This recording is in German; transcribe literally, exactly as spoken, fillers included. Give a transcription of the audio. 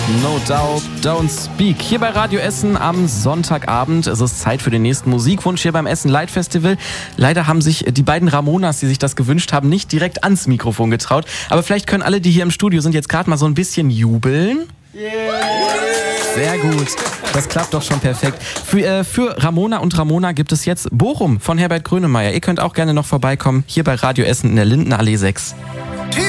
No Doubt, Don't Speak. Hier bei Radio Essen am Sonntagabend. Es ist Zeit für den nächsten Musikwunsch hier beim Essen Light Festival. Leider haben sich die beiden Ramonas, die sich das gewünscht haben, nicht direkt ans Mikrofon getraut. Aber vielleicht können alle, die hier im Studio sind, jetzt gerade mal so ein bisschen jubeln. Yeah. Sehr gut. Das klappt doch schon perfekt. Für, äh, für Ramona und Ramona gibt es jetzt Bochum von Herbert Grönemeyer. Ihr könnt auch gerne noch vorbeikommen, hier bei Radio Essen in der Lindenallee sechs.